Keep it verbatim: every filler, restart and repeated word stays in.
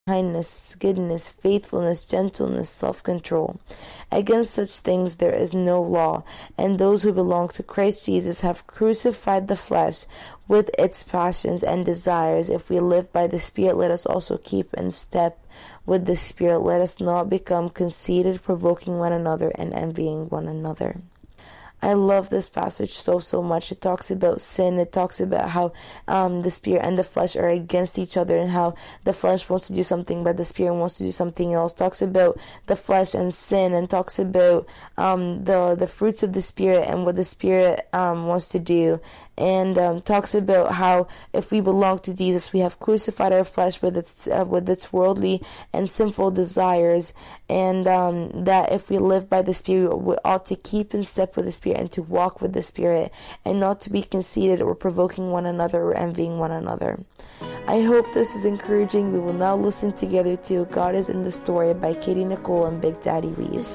kindness, goodness, faithfulness, gentleness, self-control. Against such things there is no law, and those who belong to Christ Jesus have crucified the flesh with its passions and desires. If we live by the Spirit, let us also keep in step with the Spirit. Let us not become conceited, provoking one another and envying one another. I love this passage so, so much. It talks about sin. It talks about how um, the Spirit and the flesh are against each other, and how the flesh wants to do something, but the Spirit wants to do something else. Talks about the flesh and sin, and talks about um, the, the fruits of the Spirit and what the Spirit um, wants to do. And um, talks about how if we belong to Jesus, we have crucified our flesh with its uh, with its worldly and sinful desires, and um, that if we live by the Spirit, we ought to keep in step with the Spirit and to walk with the Spirit, and not to be conceited or provoking one another or envying one another. I hope this is encouraging. We will now listen together to God is in the Story by Katie Nicole and Big Daddy Weave.